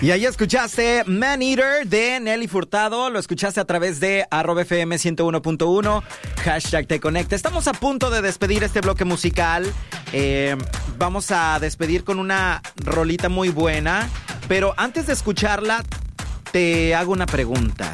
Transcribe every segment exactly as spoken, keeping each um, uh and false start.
Y ahí escuchaste Man Eater de Nelly Furtado. Lo escuchaste a través de arroba F M ciento uno punto uno, hashtag Te Conecta. Estamos a punto de despedir este bloque musical. Eh, vamos a despedir con una rolita muy buena. Pero antes de escucharla, te hago una pregunta.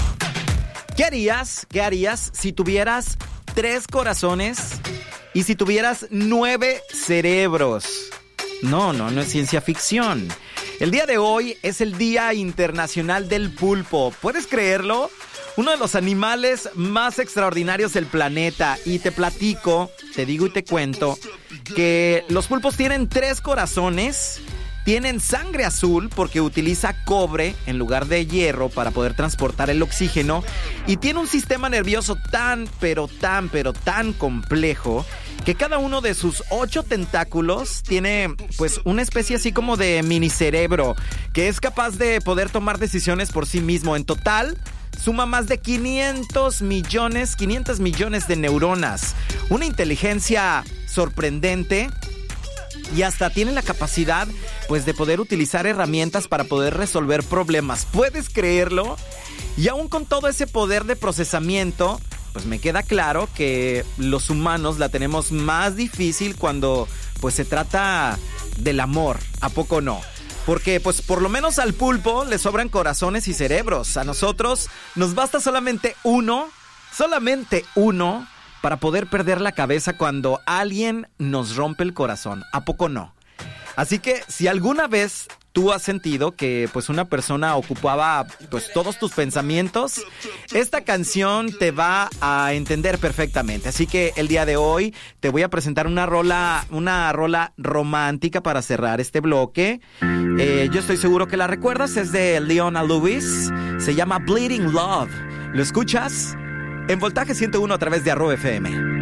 ¿Qué harías, qué harías si tuvieras tres corazones y si tuvieras nueve cerebros? No, no, no es ciencia ficción. El día de hoy es el Día Internacional del Pulpo. ¿Puedes creerlo? Uno de los animales más extraordinarios del planeta. Y te platico, te digo y te cuento, que los pulpos tienen tres corazones, tienen sangre azul porque utiliza cobre en lugar de hierro para poder transportar el oxígeno, y tiene un sistema nervioso tan, pero tan, pero tan complejo que cada uno de sus ocho tentáculos tiene pues una especie así como de mini cerebro que es capaz de poder tomar decisiones por sí mismo. En total suma más de quinientos millones, quinientos millones de neuronas, una inteligencia sorprendente, y hasta tiene la capacidad pues de poder utilizar herramientas para poder resolver problemas. ¿Puedes creerlo? Y aún con todo ese poder de procesamiento, pues me queda claro que los humanos la tenemos más difícil cuando pues se trata del amor. ¿A poco no? Porque pues por lo menos al pulpo le sobran corazones y cerebros. A nosotros nos basta solamente uno, solamente uno, para poder perder la cabeza cuando alguien nos rompe el corazón. ¿A poco no? Así que si alguna vez tú has sentido que pues una persona ocupaba pues todos tus pensamientos, esta canción te va a entender perfectamente. Así que el día de hoy te voy a presentar una rola, una rola romántica para cerrar este bloque. Eh, yo estoy seguro que la recuerdas, es de Leona Lewis, se llama Bleeding Love. ¿Lo escuchas? En Voltaje ciento uno a través de arroba F M.